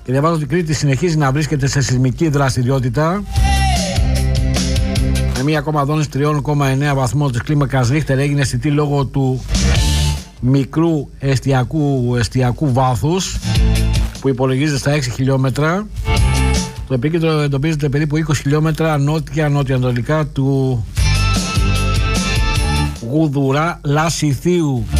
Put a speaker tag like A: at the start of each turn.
A: Και διαβάζω ότι η Κρήτη συνεχίζει να βρίσκεται σε σεισμική δραστηριότητα. Με μία ακόμα δόνηση 3,9 βαθμών της κλίμακας Ρίχτερ έγινε αισθητή λόγω του μικρού εστιακού βάθους που υπολογίζεται στα 6 χιλιόμετρα. Το επίκεντρο εντοπίζεται περίπου 20 χιλιόμετρα νότια-νότια-ανατολικά του Γουδουρά Λασιθίου.